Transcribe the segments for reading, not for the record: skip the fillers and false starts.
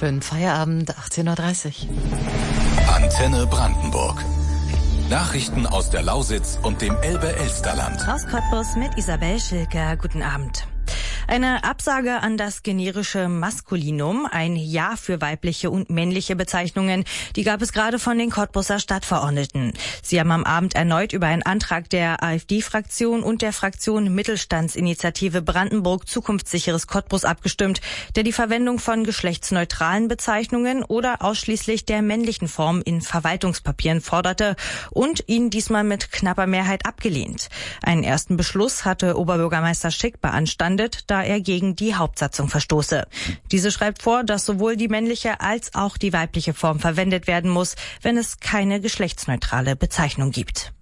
Schönen Feierabend, 18:30 Uhr. Antenne Brandenburg. Nachrichten aus der Lausitz und dem Elbe-Elsterland. Aus Cottbus mit Isabel Schilker. Guten Abend. Eine Absage an das generische Maskulinum, ein Ja für weibliche und männliche Bezeichnungen, die gab es gerade von den Cottbuser Stadtverordneten. Sie haben am Abend erneut über einen Antrag der AfD-Fraktion und der Fraktion Mittelstandsinitiative Brandenburg Zukunftssicheres Cottbus abgestimmt, der die Verwendung von geschlechtsneutralen Bezeichnungen oder ausschließlich der männlichen Form in Verwaltungspapieren forderte und ihn diesmal mit knapper Mehrheit abgelehnt. Einen ersten Beschluss hatte Oberbürgermeister Schick beanstandet, da er gegen die Hauptsatzung verstoße. Diese schreibt vor, dass sowohl die männliche als auch die weibliche Form verwendet werden muss, wenn es keine geschlechtsneutrale Bezeichnung gibt.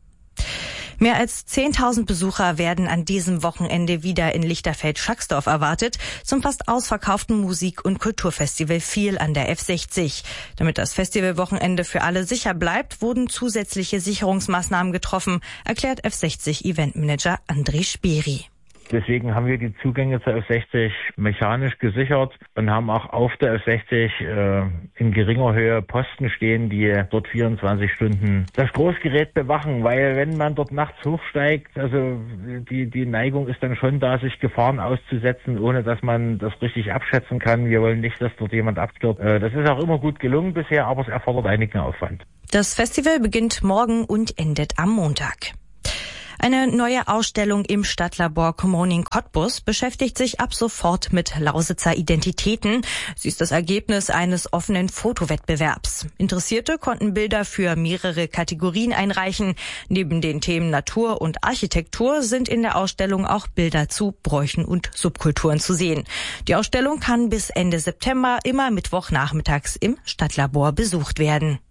Mehr als 10.000 Besucher werden an diesem Wochenende wieder in Lichterfeld-Schacksdorf erwartet, zum fast ausverkauften Musik- und Kulturfestival Feel an der F60. Damit das Festivalwochenende für alle sicher bleibt, wurden zusätzliche Sicherungsmaßnahmen getroffen, erklärt F60-Eventmanager André Speri. Deswegen haben wir die Zugänge zur F60 mechanisch gesichert und haben auch auf der F60 in geringer Höhe Posten stehen, die dort 24 Stunden das Großgerät bewachen. Weil wenn man dort nachts hochsteigt, also die Neigung ist dann schon da, sich Gefahren auszusetzen, ohne dass man das richtig abschätzen kann. Wir wollen nicht, dass dort jemand abstürzt. Das ist auch immer gut gelungen bisher, aber es erfordert einigen Aufwand. Das Festival beginnt morgen und endet am Montag. Eine neue Ausstellung im Stadtlabor Commoning Cottbus beschäftigt sich ab sofort mit Lausitzer Identitäten. Sie ist das Ergebnis eines offenen Fotowettbewerbs. Interessierte konnten Bilder für mehrere Kategorien einreichen. Neben den Themen Natur und Architektur sind in der Ausstellung auch Bilder zu Bräuchen und Subkulturen zu sehen. Die Ausstellung kann bis Ende September immer Mittwochnachmittags im Stadtlabor besucht werden.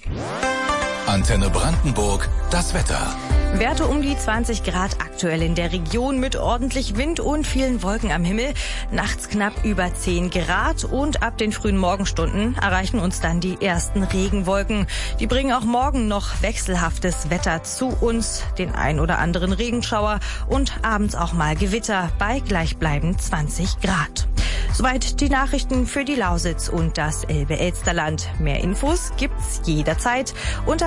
Antenne Brandenburg, das Wetter. Werte um die 20 Grad aktuell in der Region mit ordentlich Wind und vielen Wolken am Himmel. Nachts knapp über 10 Grad und ab den frühen Morgenstunden erreichen uns dann die ersten Regenwolken. Die bringen auch morgen noch wechselhaftes Wetter zu uns, den ein oder anderen Regenschauer und abends auch mal Gewitter bei gleichbleibend 20 Grad. Soweit die Nachrichten für die Lausitz und das Elbe-Elsterland. Mehr Infos gibt's jederzeit unter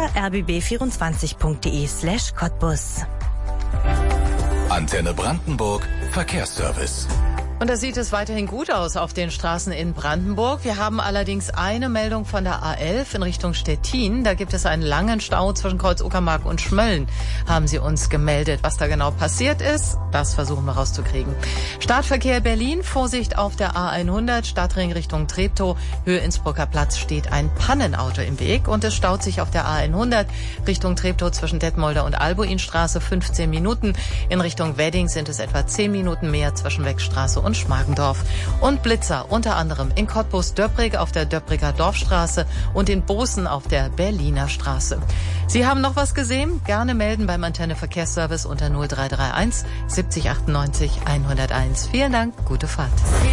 rbb24.de/Cottbus. Antenne Brandenburg, Verkehrsservice. Und da sieht es weiterhin gut aus auf den Straßen in Brandenburg. Wir haben allerdings eine Meldung von der A11 in Richtung Stettin. Da gibt es einen langen Stau zwischen Kreuz Uckermark und Schmölln, haben sie uns gemeldet. Was da genau passiert ist, das versuchen wir rauszukriegen. Startverkehr Berlin, Vorsicht auf der A100, Stadtring Richtung Treptow, Höhe Innsbrucker Platz steht ein Pannenauto im Weg und es staut sich auf der A100 Richtung Treptow zwischen Detmolder und Albuinstraße 15 Minuten. In Richtung Wedding sind es etwa 10 Minuten mehr zwischen Wegstraße und Schmargendorf. Und Blitzer unter anderem in Cottbus-Döbrig auf der Döbriger Dorfstraße und in Bozen auf der Berliner Straße. Sie haben noch was gesehen? Gerne melden beim Antenne Verkehrsservice unter 0331 70 98 101. Vielen Dank, gute Fahrt.